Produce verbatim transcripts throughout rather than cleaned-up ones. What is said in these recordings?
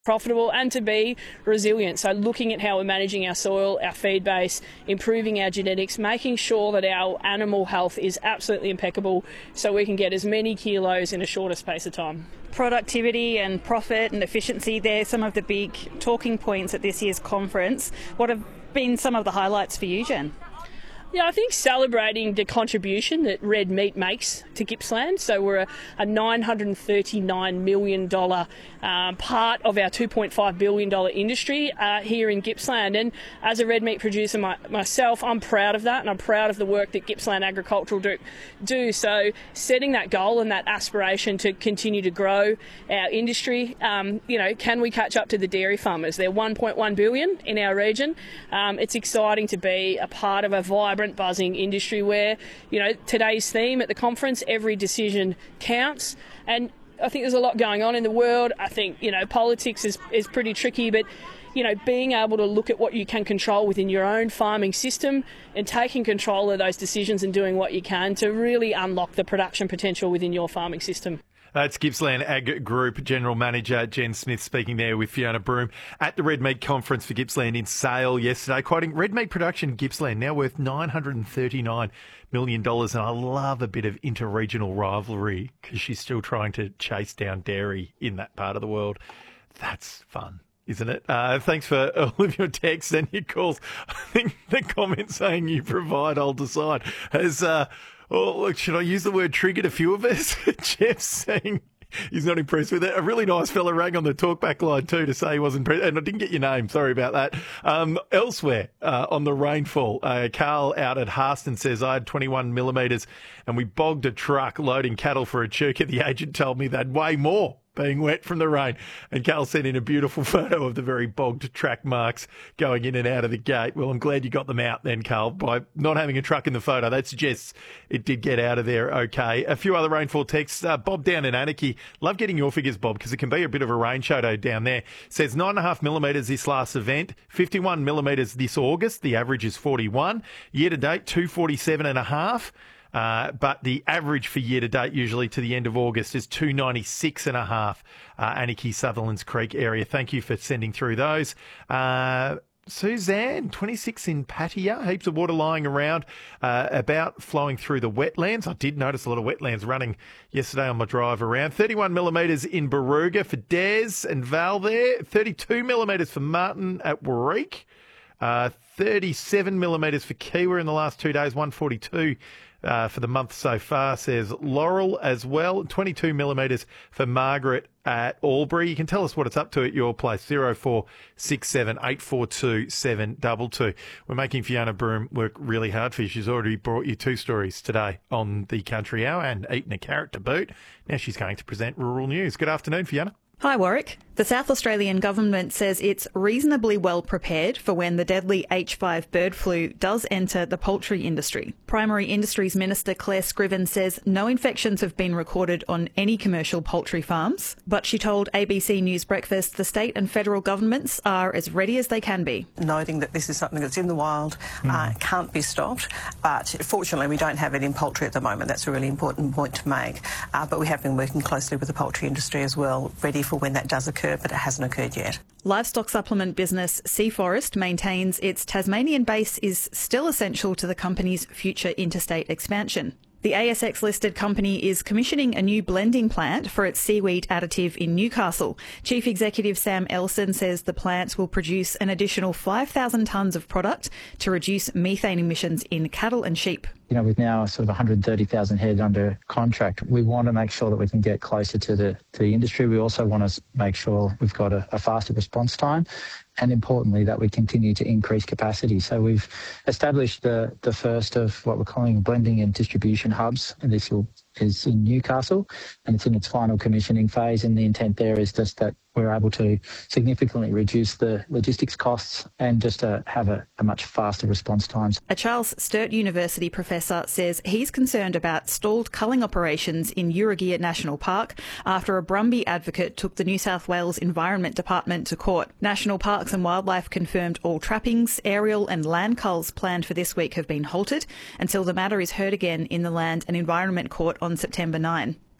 profitable and to be resilient. So looking at how we're managing our soil, our feed base, improving our genetics, making sure that our animal health is absolutely impeccable so we can get as many kilos in a shorter space of time. Productivity and profit and efficiency, they're some of the big talking points at this year's conference. What have been some of the highlights for you, Jen? Yeah, I think celebrating the contribution that red meat makes to Gippsland. So we're a, a nine hundred thirty-nine million dollars um, part of our two point five billion dollars industry uh, here in Gippsland. And as a red meat producer my, myself, I'm proud of that, and I'm proud of the work that Gippsland Agricultural do, do. So setting that goal and that aspiration to continue to grow our industry, um, you know, can we catch up to the dairy farmers? They're one point one billion in our region. Um, it's exciting to be a part of a vibrant, buzzing industry where, you know, today's theme at the conference, every decision counts. And I think there's a lot going on in the world. I think, you know, politics is, is pretty tricky, but, you know, being able to look at what you can control within your own farming system and taking control of those decisions and doing what you can to really unlock the production potential within your farming system. That's Gippsland Ag Group General Manager Jen Smith speaking there with Fiona Broome at the Red Meat Conference for Gippsland in Sale yesterday, quoting red meat production in Gippsland now worth nine hundred thirty-nine million dollars. And I love a bit of inter-regional rivalry because she's still trying to chase down dairy in that part of the world. That's fun, isn't it? Uh, thanks for all of your texts and your calls. I think the comment saying you provide, I'll decide has... Uh, Oh, look, should I use the word triggered a few of us? Jeff's saying he's not impressed with it. A really nice fella rang on the talkback line too to say he wasn't impressed. And I didn't get your name. Sorry about that. Um, elsewhere uh, on the rainfall, uh, Carl out at Harston says, I had twenty-one millimetres and we bogged a truck loading cattle for a Echuca. The agent told me they'd weigh more being wet from the rain. And Carl sent in a beautiful photo of the very bogged track marks going in and out of the gate. Well, I'm glad you got them out then, Carl, by not having a truck in the photo. That suggests it did get out of there okay. A few other rainfall texts. Uh, Bob down in Anarchy. Love getting your figures, Bob, because it can be a bit of a rain shadow down there. Says nine and a half millimetres this last event, fifty-one millimetres this August. The average is forty-one. Year to date, two forty-seven and a half. Uh, but the average for year-to-date, usually to the end of August, is two ninety-six and a half, uh, Anarchy, Sutherlands Creek area. Thank you for sending through those. Uh, Suzanne, twenty-six in Pattaya, heaps of water lying around, uh, about flowing through the wetlands. I did notice a lot of wetlands running yesterday on my drive around. thirty-one millimetres in Baruga for Des and Val there. thirty-two millimetres for Martin at Warwick. Uh, thirty-seven millimetres for Kiwa in the last two days, one forty-two. Uh, for the month so far, says Laurel as well. twenty-two millimetres for Margaret at Albury. You can tell us what it's up to at your place. zero four six seven eight four two seven two two. We're making Fiona Broome work really hard for you. She's already brought you two stories today on the Country Hour and eaten a carrot to boot. Now she's going to present Rural News. Good afternoon, Fiona. Hi, Warwick. The South Australian government says it's reasonably well prepared for when the deadly H five bird flu does enter the poultry industry. Primary Industries Minister Claire Scriven says no infections have been recorded on any commercial poultry farms, but she told A B C News Breakfast the state and federal governments are as ready as they can be. Noting that this is something that's in the wild, mm. uh, can't be stopped, but fortunately we don't have it in poultry at the moment. That's a really important point to make. Uh, but we have been working closely with the poultry industry as well, ready for when that does occur, but it hasn't occurred yet. Livestock supplement business Sea Forest maintains its Tasmanian base is still essential to the company's future interstate expansion. The A S X-listed company is commissioning a new blending plant for its seaweed additive in Newcastle. Chief Executive Sam Elson says the plant will produce an additional five thousand tonnes of product to reduce methane emissions in cattle and sheep. You know, with now sort of one hundred thirty thousand head under contract, we want to make sure that we can get closer to the to the industry. We also want to make sure we've got a, a faster response time, and importantly, that we continue to increase capacity. So we've established the, the first of what we're calling blending and distribution hubs, and this will, is in Newcastle, and it's in its final commissioning phase, and the intent there is just that we're able to significantly reduce the logistics costs and just uh, have a, a much faster response times. A Charles Sturt University professor says he's concerned about stalled culling operations in Uragia National Park after a Brumby advocate took the New South Wales Environment Department to court. National Parks and Wildlife confirmed all trappings, aerial and land culls planned for this week have been halted until the matter is heard again in the Land and Environment Court on September ninth.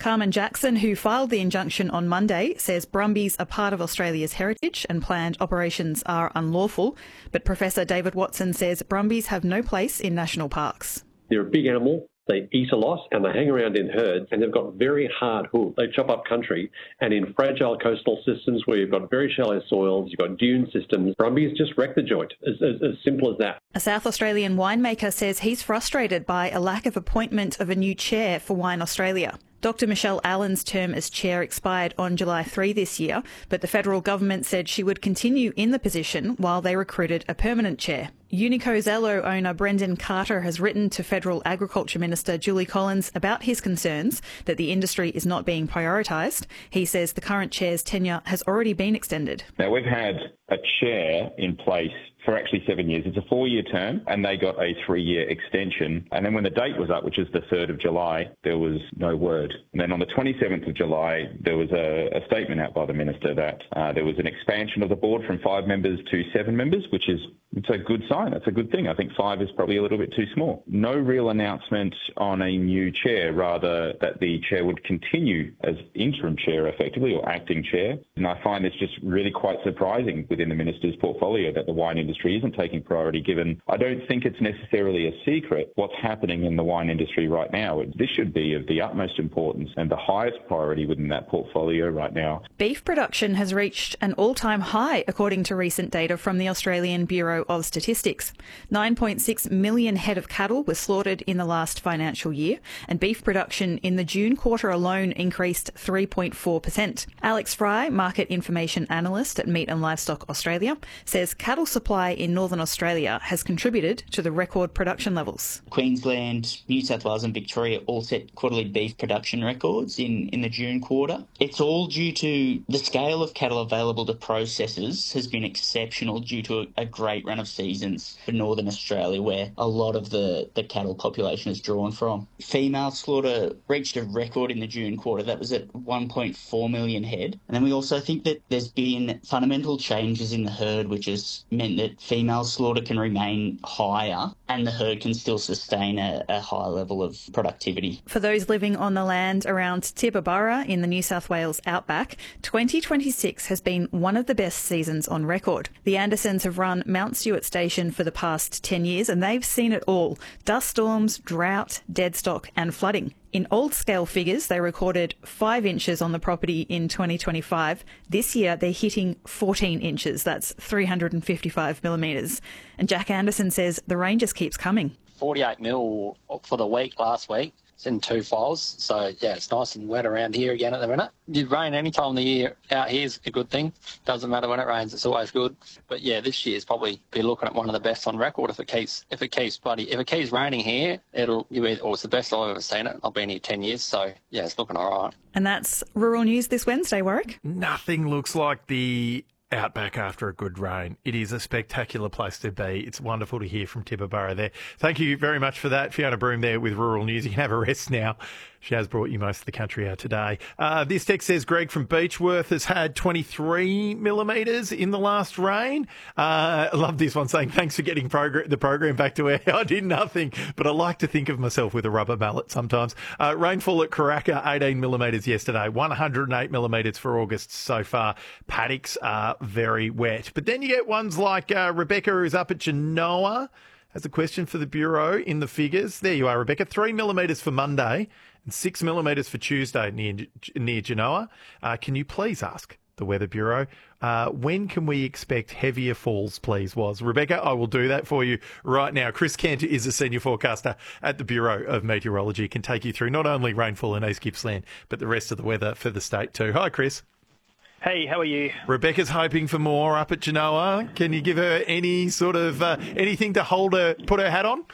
Carmen Jackson, who filed the injunction on Monday, says brumbies are part of Australia's heritage and planned operations are unlawful. But Professor David Watson says brumbies have no place in national parks. They're a big animal. They eat a lot and they hang around in herds, and they've got very hard hooves. They chop up country, and in fragile coastal systems where you've got very shallow soils, you've got dune systems, brumbies just wreck the joint, as, as, as simple as that. A South Australian winemaker says he's frustrated by a lack of appointment of a new chair for Wine Australia. Doctor Michelle Allen's term as chair expired on July third this year, but the federal government said she would continue in the position while they recruited a permanent chair. Unico Zello owner Brendan Carter has written to Federal Agriculture Minister Julie Collins about his concerns that the industry is not being prioritised. He says the current chair's tenure has already been extended. Now, we've had a chair in place for actually seven years. It's a four-year term, and they got a three-year extension. And then when the date was up, which is the third of July, there was no word. And then on the twenty-seventh of July, there was a, a statement out by the minister that uh, there was an expansion of the board from five members to seven members, which is it's a good sign. That's a good thing. I think five is probably a little bit too small. No real announcement on a new chair, rather that the chair would continue as interim chair effectively, or acting chair. And I find this just really quite surprising within the minister's portfolio that the wine industry isn't taking priority, given I don't think it's necessarily a secret what's happening in the wine industry right now. This should be of the utmost importance and the highest priority within that portfolio right now. Beef production has reached an all-time high, according to recent data from the Australian Bureau of Statistics. nine point six million head of cattle were slaughtered in the last financial year, and beef production in the June quarter alone increased three point four percent. Alex Fry, market information analyst at Meat and Livestock Australia, says cattle supply in Northern Australia has contributed to the record production levels. Queensland, New South Wales and Victoria all set quarterly beef production records in, in the June quarter. It's all due to the scale of cattle available to processors has been exceptional due to a, a great run of seasons for Northern Australia, where a lot of the, the cattle population is drawn from. Female slaughter reached a record in the June quarter. That was at one point four million head. And then we also think that there's been fundamental changes in the herd, which has meant that female slaughter can remain higher and the herd can still sustain a, a high level of productivity. For those living on the land around Tibooburra in the New South Wales outback, twenty twenty-six has been one of the best seasons on record. The Andersons have run Mount Stewart Station for the past ten years and they've seen it all: dust storms, drought, deadstock and flooding. In old-scale figures, they recorded five inches on the property in twenty twenty-five. This year, they're hitting fourteen inches. That's three hundred fifty-five millimetres. And Jack Anderson says the rain just keeps coming. forty-eight mil for the week last week. It's in two files. So, yeah, it's nice and wet around here again at the minute. It rain any time of the year out here is a good thing. Doesn't matter when it rains, it's always good. But, yeah, this year's probably be looking at one of the best on record if it keeps if it keeps bloody if it keeps raining here, it'll you either, or it's the best I've ever seen it. I've been here ten years, so yeah, it's looking all right. And that's Rural News this Wednesday, Warwick. Nothing looks like the outback after a good rain. It is a spectacular place to be. It's wonderful to hear from Tibooburra there. Thank you very much for that. Fiona Broom there with Rural News. You can have a rest now. She has brought you most of the country out today. Uh, this text says Greg from Beechworth has had twenty-three millimetres in the last rain. Uh, I love this one saying, thanks for getting progr- the program back to air. I did nothing, but I like to think of myself with a rubber mallet sometimes. Uh, rainfall at Karaka, eighteen millimetres yesterday, one hundred eight millimetres for August so far. Paddocks are very wet. But then you get ones like uh, Rebecca, who's up at Genoa, has a question for the Bureau in the figures. There you are, Rebecca. Three millimetres for Monday and six millimetres for Tuesday near, near Genoa. Uh, can you please ask the Weather Bureau, uh, when can we expect heavier falls, please, was? Rebecca, I will do that for you right now. Chris Kent is a senior forecaster at the Bureau of Meteorology, can take you through not only rainfall in East Gippsland, but the rest of the weather for the state too. Hi, Chris. Hey, how are you? Rebecca's hoping for more up at Genoa. Can you give her any sort of, uh, anything to hold her, put her hat on?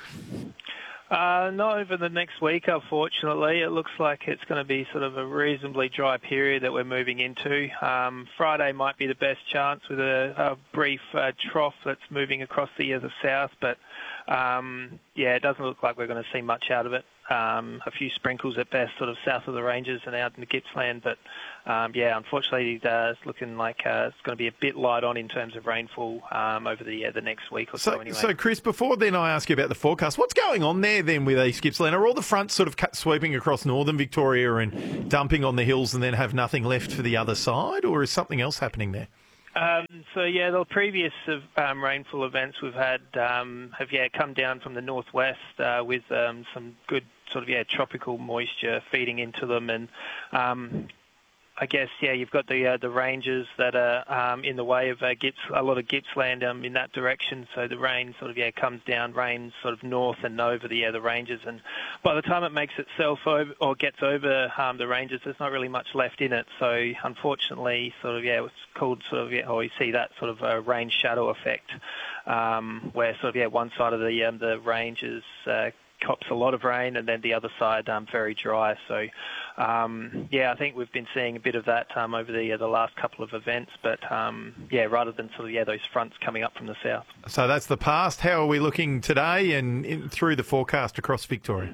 Uh, not over the next week, unfortunately. It looks like it's going to be sort of a reasonably dry period that we're moving into. Um, Friday might be the best chance with a, a brief uh, trough that's moving across the the south, but um, yeah, it doesn't look like we're going to see much out of it. Um, a few sprinkles at best, sort of south of the ranges and out in the Gippsland, but um, yeah, unfortunately, uh, it's looking like uh, it's going to be a bit light on in terms of rainfall um, over the uh, the next week or so, So, anyway. so, Chris, before then I ask you about the forecast, what's going on there then with East Gippsland? Are all the fronts sort of cut, sweeping across northern Victoria and dumping on the hills and then have nothing left for the other side, or is something else happening there? Um, so yeah, the previous um, rainfall events we've had um, have yeah come down from the northwest uh, with um, some good sort of yeah tropical moisture feeding into them, and um, I guess yeah you've got the uh, the ranges that are um, in the way of uh, Gips, a lot of Gippsland um, in that direction. So the rain sort of yeah comes down, rains sort of north and over the yeah the ranges, and by the time it makes itself over or gets over um, the ranges, there's not really much left in it. So unfortunately, sort of yeah it's called sort of yeah or you see that sort of uh, rain shadow effect, um, where sort of yeah one side of the um, the ranges uh, cops a lot of rain, and then the other side um, very dry. So, um, yeah, I think we've been seeing a bit of that um, over the uh, the last couple of events. But um, yeah, rather than sort of yeah those fronts coming up from the south. So that's the past. How are we looking today and in, through the forecast across Victoria?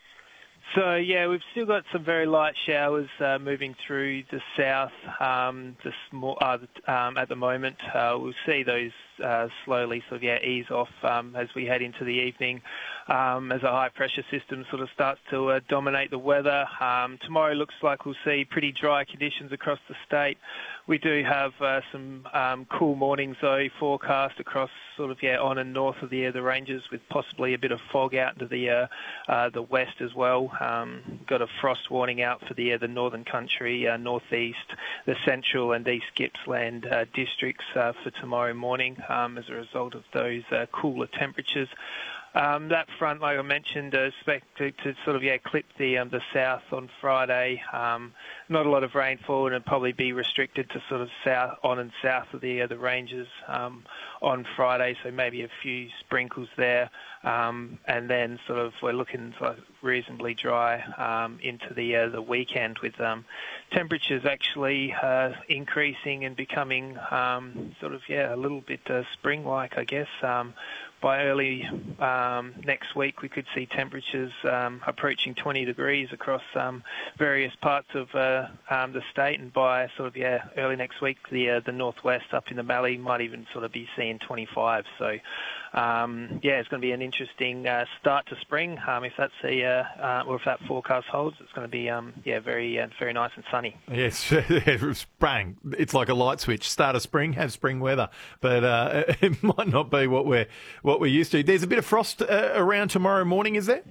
So, yeah, we've still got some very light showers uh, moving through the south um, this mo- uh, um, at the moment. Uh, we'll see those uh, slowly sort of yeah, ease off um, as we head into the evening, um, as a high-pressure system sort of starts to uh, dominate the weather. Um, tomorrow looks like we'll see pretty dry conditions across the state. We do have uh, some um, cool mornings, though, forecast across sort of, yeah, on and north of the, uh, the ranges, with possibly a bit of fog out into the uh, uh, the west as well. Um, got a frost warning out for the uh, the northern country, uh, northeast, the central and east Gippsland uh, districts uh, for tomorrow morning um, as a result of those uh, cooler temperatures. Um, that front, like I mentioned, is expected to sort of yeah clip the um, the south on Friday. Um, not a lot of rainfall, and it'll probably be restricted to sort of south on and south of the uh, the ranges um, on Friday. So maybe a few sprinkles there, um, and then sort of we're looking sort of reasonably dry um, into the uh, the weekend, with um, temperatures actually uh, increasing and becoming um, sort of yeah a little bit uh, spring-like, I guess. Um, By early um, next week, we could see temperatures um, approaching twenty degrees across um, various parts of uh, um, the state, and by sort of yeah early next week, the uh, the northwest up in the Mallee might even sort of be seeing twenty-five. So um, yeah, it's going to be an interesting uh, start to spring. Um, if that's the uh, uh, or if that forecast holds, it's going to be um, yeah very uh, very nice and sunny. Yes, spring. It's like a light switch. Start of spring, have spring weather, but uh, it might not be what we're what we're used to. There's a bit of frost uh, around tomorrow morning, is there?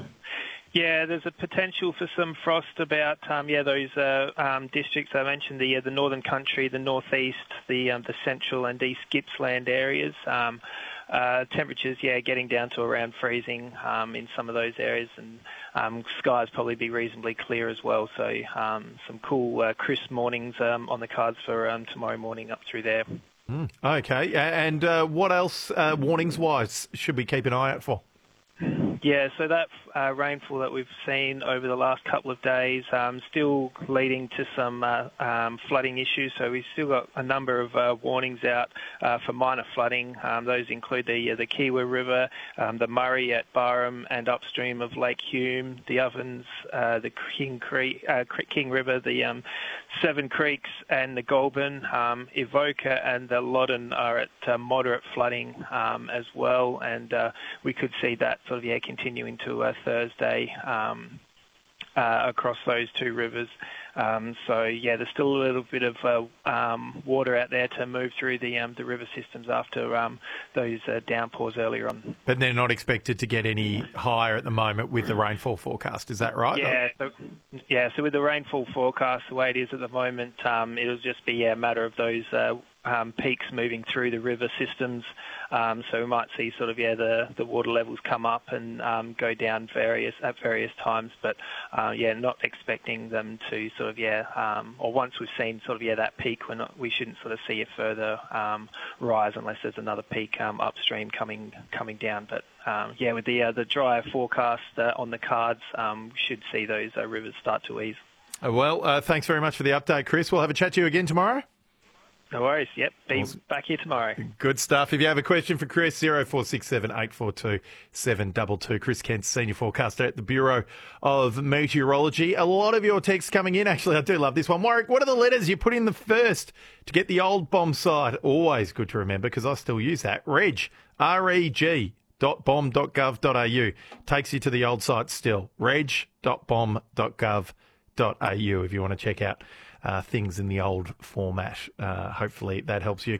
Yeah, there's a potential for some frost about um, yeah those uh, um, districts I mentioned, the uh, the northern country, the northeast, the um, the central and east Gippsland areas. Um, uh, temperatures, yeah, getting down to around freezing um, in some of those areas, and um, skies probably be reasonably clear as well. So um, some cool, uh, crisp mornings um, on the cards for um, tomorrow morning up through there. Mm, okay, and uh, what else, uh, warnings-wise, should we keep an eye out for? Yeah, so that uh, rainfall that we've seen over the last couple of days um, still leading to some uh, um, flooding issues. So we've still got a number of uh, warnings out uh, for minor flooding. Um, those include the uh, the Kiewa River, um, the Murray at Barham and upstream of Lake Hume, the Ovens, uh, the King Creek, uh, King River, the um, Seven Creeks and the Goulburn, um, Evoca and the Loddon are at uh, moderate flooding um, as well, and uh, we could see that sort of yeah continuing to uh, Thursday um, uh, across those two rivers. Um, so yeah, there's still a little bit of uh, um, water out there to move through the um, the river systems after um, those uh, downpours earlier on. But they're not expected to get any higher at the moment with the rainfall forecast. Is that right? Yeah. So, yeah. So with the rainfall forecast, the way it is at the moment, um, it'll just be yeah, a matter of those uh, um, peaks moving through the river systems. Um, so we might see sort of yeah the, the water levels come up and um, go down various at various times, but uh, yeah, not expecting them to sort of yeah um, or once we've seen sort of yeah that peak, we're not, we shouldn't sort of see a further um, rise unless there's another peak um, upstream coming coming down. But um, yeah, with the uh, the drier forecast uh, on the cards, um, we should see those uh, rivers start to ease. Well, uh, thanks very much for the update, Chris. We'll have a chat to you again tomorrow. No worries. Yep. Be Awesome. back here tomorrow. Good stuff. If you have a question for Chris, zero four six seven, eight four two, seven two two. Chris Kent, Senior Forecaster at the Bureau of Meteorology. A lot of your texts coming in. Actually, I do love this one. Warwick, what are the letters you put in the first to get the old bomb site? Always good to remember because I still use that. Reg, R E G. dot bomb dot gov dot a u takes you to the old site still. reg dot bomb dot gov dot a u if you want to check out uh, things in the old format. Uh, hopefully that helps you.